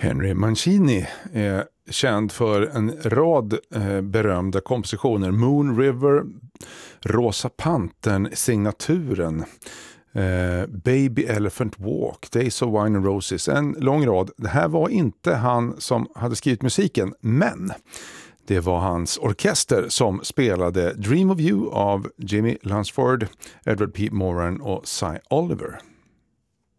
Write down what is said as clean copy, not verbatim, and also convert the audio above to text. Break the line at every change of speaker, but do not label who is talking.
Henry Mancini är känd för en rad berömda kompositioner. Moon River, Rosa Pantern, Signaturen, Baby Elephant Walk, Days of Wine and Roses, en lång rad. Det här var inte han som hade skrivit musiken, men det var hans orkester som spelade Dream of You av Jimmy Lunceford, Edward P. Moran och Cy Oliver.